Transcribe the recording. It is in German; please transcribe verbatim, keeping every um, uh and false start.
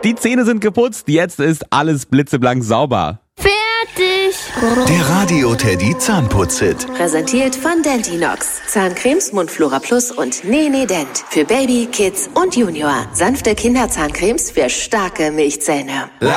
Die Zähne sind geputzt, jetzt ist alles blitzeblank sauber. Fertig! Der Radio Teddy Zahnputz-Hit. Präsentiert von Dentinox. Zahncremes, Mundflora Plus und Nene Dent. Für Baby, Kids und Junior. Sanfte Kinderzahncremes für starke Milchzähne.